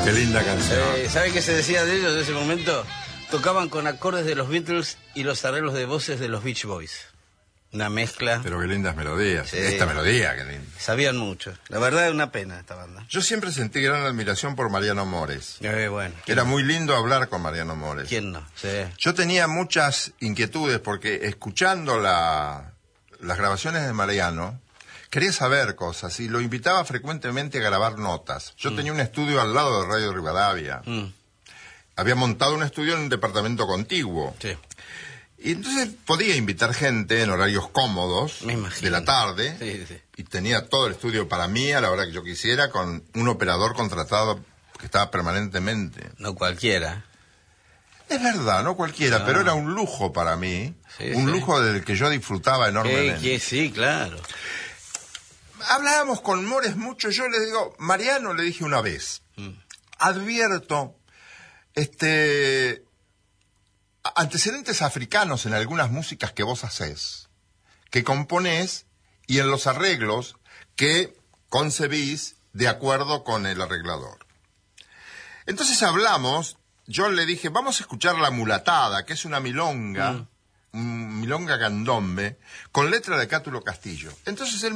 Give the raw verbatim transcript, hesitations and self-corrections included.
Qué linda canción. Eh, ¿Sabe qué se decía de ellos en ese momento? Tocaban con acordes de los Beatles y los arreglos de voces de los Beach Boys. Una mezcla. Pero qué lindas melodías. Sí. Esta melodía, qué linda. Sabían mucho. La verdad es una pena esta banda. Yo siempre sentí gran admiración por Mariano Mores. Eh, bueno. Era muy lindo hablar con Mariano Mores. ¿Quién no? Sí. Yo tenía muchas inquietudes porque escuchando la, las grabaciones de Mariano, quería saber cosas y lo invitaba frecuentemente a grabar notas. Yo mm. tenía un estudio al lado de Radio Rivadavia. Mm. Había montado un estudio en un departamento contiguo. Sí. Y entonces podía invitar gente en horarios cómodos de la tarde. Sí, sí. Y tenía todo el estudio para mí a la hora que yo quisiera, con un operador contratado que estaba permanentemente. No cualquiera. Es verdad, no cualquiera, no. Pero era un lujo para mí. Sí, un sí. lujo del que yo disfrutaba enormemente. Eh, sí, claro. Hablábamos con Mores mucho. Yo le digo, Mariano, le dije una vez, mm. advierto este antecedentes africanos en algunas músicas que vos hacés, que componés y en los arreglos que concebís de acuerdo con el arreglador. Entonces hablamos, yo le dije, vamos a escuchar La Mulatada, que es una milonga, mm. un milonga candombe, con letra de Cátulo Castillo. Entonces él